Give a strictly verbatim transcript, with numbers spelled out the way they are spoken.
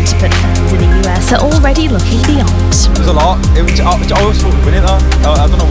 but fans in the U S are already looking beyond. There's a lot. It was, I, I always thought we'd win it though. I, I don't know